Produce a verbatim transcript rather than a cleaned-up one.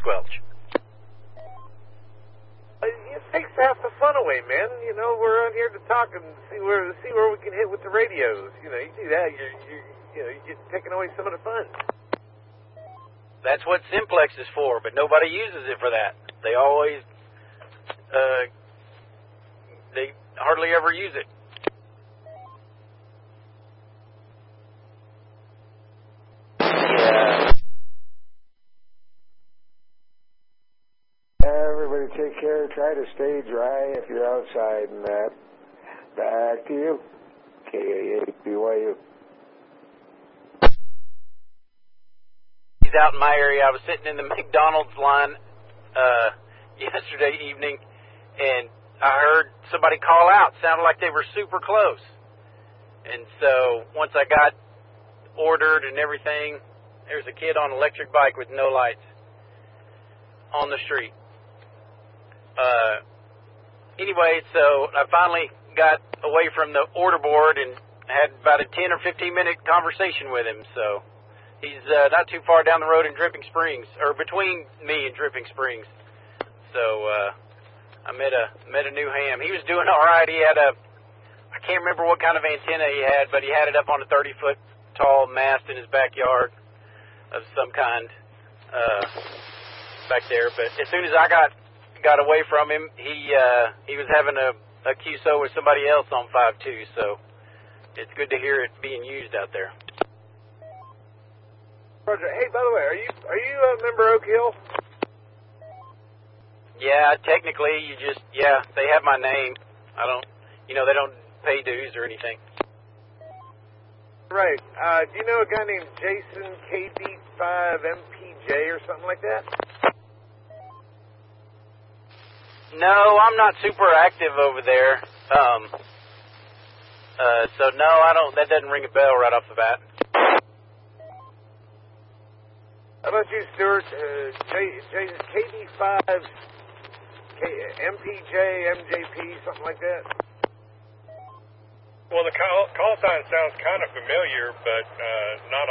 squelch. It takes half the fun away, man. You know, we're on here to talk and see where see where we can hit with the radios. You know, you do that, you're, you you know, you're taking away some of the fun. That's what Simplex is for, but nobody uses it for that. They always, uh, they hardly ever use it. Yeah. Everybody take care. Try to stay dry if you're outside and that. Back to you. K A A B Y U. He's out in my area. I was sitting in the McDonald's line uh, yesterday evening, and I heard somebody call out. Sounded like they were super close. And so once I got ordered and everything, there was a kid on an electric bike with no lights on the street. Uh, anyway, so I finally got away from the order board and had about a ten or fifteen minute conversation with him. So he's uh, not too far down the road in Dripping Springs, or between me and Dripping Springs. So uh, I met a met a new ham. He was doing all right. He had a, I can't remember what kind of antenna he had, but he had it up on a thirty foot tall mast in his backyard of some kind uh, back there. But as soon as I got got away from him, he uh, he was having a, a Q S O with somebody else on five two. So it's good to hear it being used out there. Roger. Hey, by the way, are you are you a member Oak Hill? Yeah, technically, you just yeah, they have my name. I don't, you know, they don't pay dues or anything. Right. Uh, do you know a guy named Jason K D five M P J or something like that? No, I'm not super active over there. Um. Uh. So no, I don't. That doesn't ring a bell right off the bat. How about you, Stuart? Uh, J, J, K D five, K, M P J, M J P, something like that? Well, the call, call sign sounds kind of familiar, but uh, not